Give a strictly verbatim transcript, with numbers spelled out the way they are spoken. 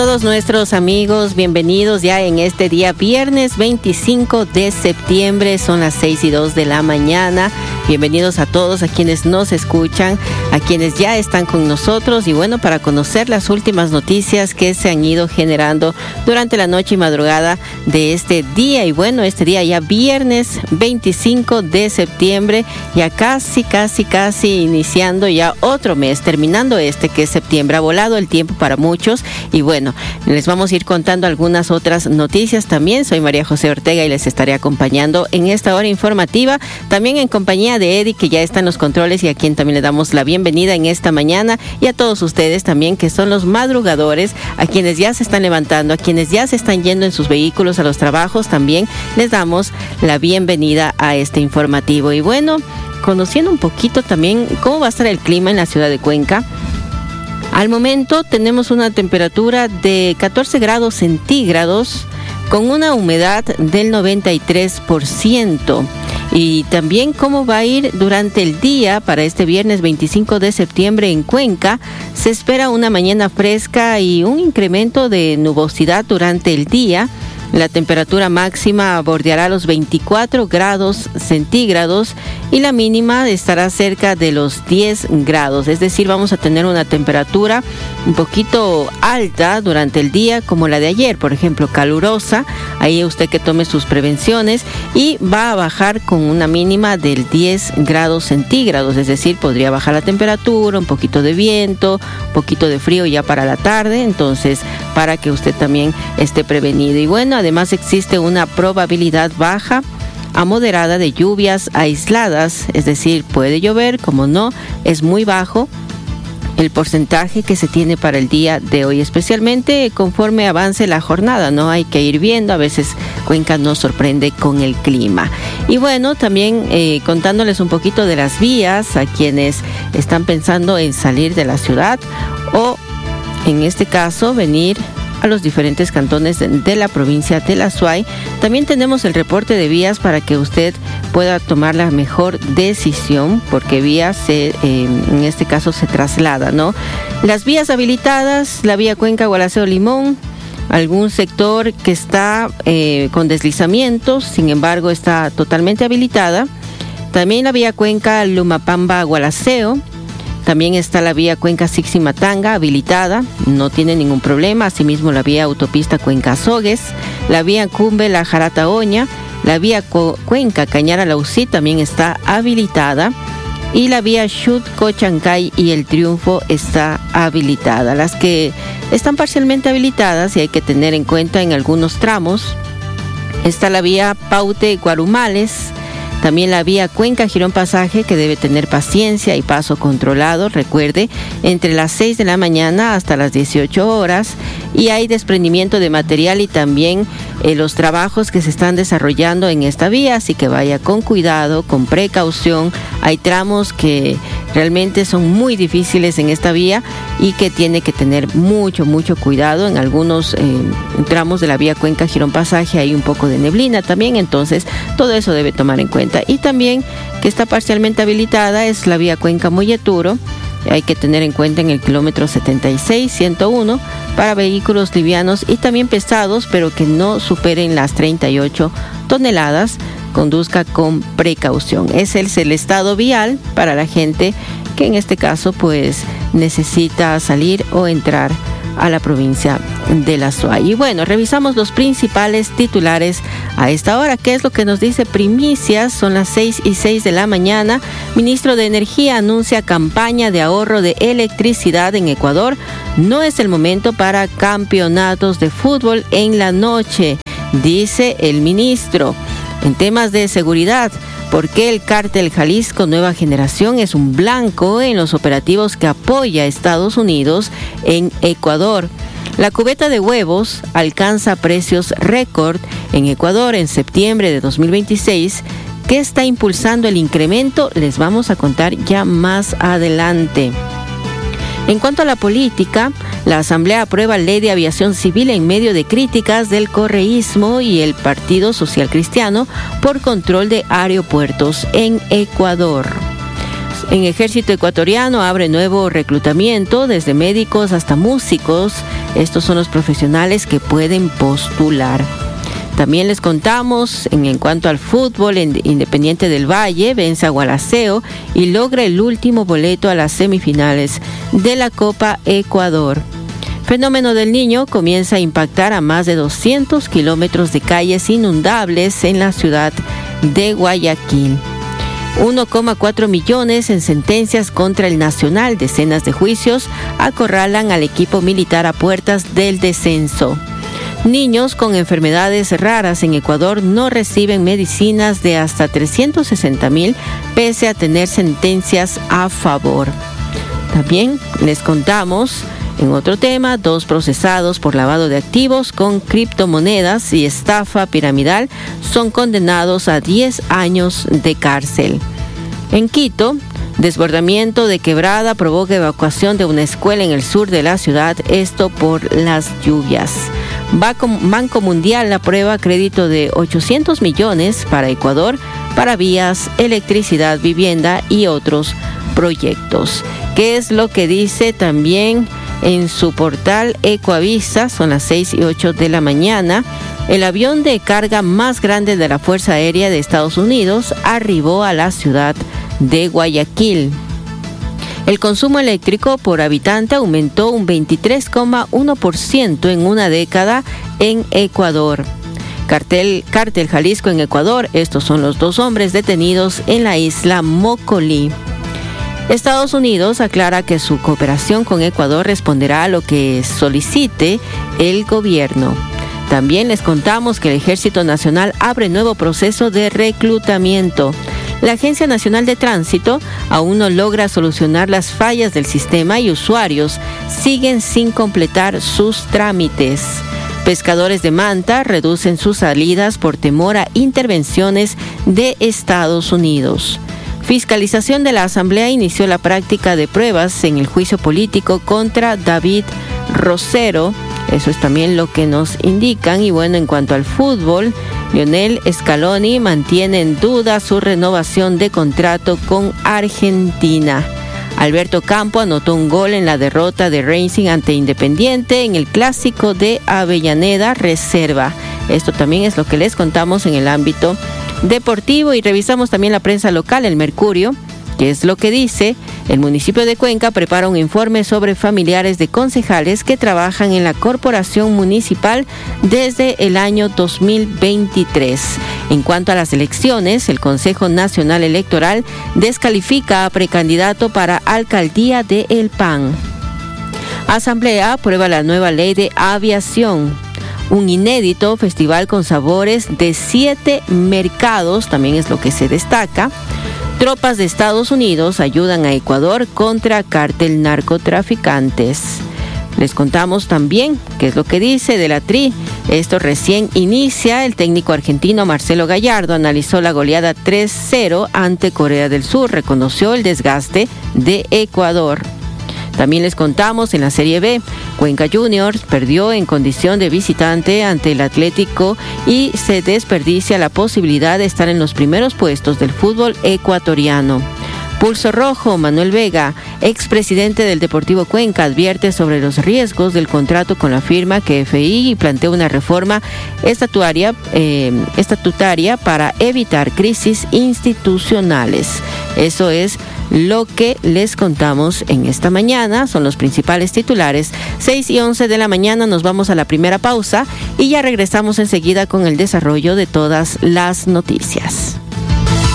todos nuestros amigos, bienvenidos ya en este día viernes veinticinco de septiembre, son las seis y dos de la mañana. Bienvenidos a todos, a quienes nos escuchan, a quienes ya están con nosotros y bueno, para conocer las últimas noticias que se han ido generando durante la noche y madrugada de este día. Y bueno, este día ya viernes veinticinco de septiembre, ya casi, casi, casi iniciando ya otro mes, terminando este que es septiembre. Ha volado el tiempo para muchos y bueno, les vamos a ir contando algunas otras noticias también. Soy María José Ortega y les estaré acompañando en esta hora informativa, también en compañía de Eddie, que ya está en los controles y a quien también le damos la bienvenida en esta mañana, y a todos ustedes también que son los madrugadores, a quienes ya se están levantando, a quienes ya se están yendo en sus vehículos a los trabajos, también les damos la bienvenida a este informativo. Y bueno, conociendo un poquito también cómo va a estar el clima en la ciudad de Cuenca. Al momento tenemos una temperatura de catorce grados centígrados con una humedad del noventa y tres por ciento. Y también cómo va a ir durante el día para este viernes veinticinco de septiembre en Cuenca. Se espera una mañana fresca y un incremento de nubosidad durante el día. La temperatura máxima bordeará los veinticuatro grados centígrados y la mínima estará cerca de los diez grados. Es decir, vamos a tener una temperatura un poquito alta durante el día, como la de ayer, por ejemplo, calurosa. Ahí usted que tome sus prevenciones, y va a bajar con una mínima del diez grados centígrados. Es decir, podría bajar la temperatura, un poquito de viento, un poquito de frío ya para la tarde. Entonces, para que usted también esté prevenido. Y bueno, además existe una probabilidad baja a moderada de lluvias aisladas, es decir, puede llover, como no, es muy bajo el porcentaje que se tiene para el día de hoy, especialmente conforme avance la jornada, ¿no? Hay que ir viendo, a veces Cuenca nos sorprende con el clima. Y bueno, también eh, contándoles un poquito de las vías a quienes están pensando en salir de la ciudad o, en este caso, venir a los diferentes cantones de, de la provincia de La Suay. También tenemos el reporte de vías para que usted pueda tomar la mejor decisión, porque vías se, eh, en este caso se traslada, ¿no? Las vías habilitadas, la vía Cuenca Gualaceo Limón, algún sector que está eh, con deslizamientos, sin embargo está totalmente habilitada. También la vía Cuenca Lumapamba Gualaceo. También está la vía Cuenca Siximatanga habilitada, no tiene ningún problema. Asimismo, la vía autopista Cuenca Azogues, la vía Cumbe La Jarata Oña, la vía Co- Cuenca Cañara Lausí también está habilitada, y la vía Xut Cochancay y El Triunfo está habilitada. Las que están parcialmente habilitadas y hay que tener en cuenta en algunos tramos, está la vía Paute Guarumales. También la vía Cuenca Girón Pasaje, que debe tener paciencia y paso controlado, recuerde, entre las seis de la mañana hasta las dieciocho horas, y hay desprendimiento de material y también eh, los trabajos que se están desarrollando en esta vía, así que vaya con cuidado, con precaución. Hay tramos que realmente son muy difíciles en esta vía y que tiene que tener mucho, mucho cuidado. En algunos eh, tramos de la vía Cuenca Girón Pasaje hay un poco de neblina también, entonces todo eso debe tomar en cuenta. Y también que está parcialmente habilitada es la vía Cuenca Molleturo. Hay que tener en cuenta en el kilómetro setenta y seis ciento uno para vehículos livianos y también pesados, pero que no superen las treinta y ocho toneladas. Conduzca con precaución. Ese es el estado vial para la gente que en este caso pues necesita salir o entrar a la provincia de La Suay. Y bueno, revisamos los principales titulares a esta hora. ¿Qué es lo que nos dice Primicias? Son las seis y seis de la mañana. Ministro de Energía anuncia campaña de ahorro de electricidad en Ecuador. No es el momento para campeonatos de fútbol en la noche, dice el ministro. En temas de seguridad, ¿por qué el cártel Jalisco Nueva Generación es un blanco en los operativos que apoya a Estados Unidos en Ecuador? La cubeta de huevos alcanza precios récord en Ecuador en septiembre de dos mil veintiséis. ¿Qué está impulsando el incremento? Les vamos a contar ya más adelante. En cuanto a la política, la Asamblea aprueba ley de aviación civil en medio de críticas del correísmo y el Partido Social Cristiano por control de aeropuertos en Ecuador. En Ejército Ecuatoriano abre nuevo reclutamiento, desde médicos hasta músicos. Estos son los profesionales que pueden postular. También les contamos, en, en cuanto al fútbol, en Independiente del Valle vence a Gualaceo y logra el último boleto a las semifinales de la Copa Ecuador. Fenómeno del Niño comienza a impactar a más de doscientos kilómetros de calles inundables en la ciudad de Guayaquil. uno coma cuatro millones en sentencias contra el Nacional. Decenas de juicios acorralan al equipo militar a puertas del descenso. Niños con enfermedades raras en Ecuador no reciben medicinas de hasta trescientos sesenta mil pese a tener sentencias a favor. También les contamos, en otro tema, dos procesados por lavado de activos con criptomonedas y estafa piramidal son condenados a diez años de cárcel. En Quito, desbordamiento de quebrada provoca evacuación de una escuela en el sur de la ciudad, esto por las lluvias. Banco Mundial aprueba crédito de ochocientos millones para Ecuador para vías, electricidad, vivienda y otros proyectos. ¿Qué es lo que dice también en su portal Ecoavisa? Son las seis y ocho de la mañana. El avión de carga más grande de la Fuerza Aérea de Estados Unidos arribó a la ciudad de Guayaquil. El consumo eléctrico por habitante aumentó un veintitrés coma uno por ciento en una década en Ecuador. Cartel, Cártel Jalisco en Ecuador. Estos son los dos hombres detenidos en la isla Mocolí. Estados Unidos aclara que su cooperación con Ecuador responderá a lo que solicite el gobierno. También les contamos que el Ejército Nacional abre nuevo proceso de reclutamiento. La Agencia Nacional de Tránsito aún no logra solucionar las fallas del sistema y usuarios siguen sin completar sus trámites. Pescadores de Manta reducen sus salidas por temor a intervenciones de Estados Unidos. Fiscalización de la Asamblea inició la práctica de pruebas en el juicio político contra David Rosero. Eso es también lo que nos indican. Y bueno, en cuanto al fútbol, Lionel Scaloni mantiene en duda su renovación de contrato con Argentina. Alberto Campo anotó un gol en la derrota de Racing ante Independiente en el clásico de Avellaneda Reserva. Esto también es lo que les contamos en el ámbito deportivo. Y revisamos también la prensa local, el Mercurio. ¿Qué es lo que dice? El municipio de Cuenca prepara un informe sobre familiares de concejales que trabajan en la corporación municipal desde el año dos mil veintitrés. En cuanto a las elecciones, el Consejo Nacional Electoral descalifica a precandidato para alcaldía de El Pan. Asamblea aprueba la nueva ley de aviación. Un inédito festival con sabores de siete mercados, también es lo que se destaca. Tropas de Estados Unidos ayudan a Ecuador contra cártel narcotraficantes. Les contamos también qué es lo que dice de la T R I. Esto recién inicia. El técnico argentino Marcelo Gallardo analizó la goleada tres cero ante Corea del Sur. Reconoció el desgaste de Ecuador. También les contamos en la Serie B, Cuenca Juniors perdió en condición de visitante ante el Atlético y se desperdicia la posibilidad de estar en los primeros puestos del fútbol ecuatoriano. Pulso Rojo, Manuel Vega, expresidente del Deportivo Cuenca, advierte sobre los riesgos del contrato con la firma K F I y plantea una reforma estatutaria, eh, estatutaria para evitar crisis institucionales. Eso es lo que les contamos en esta mañana. Son los principales titulares. seis y once de la mañana nos vamos a la primera pausa y ya regresamos enseguida con el desarrollo de todas las noticias.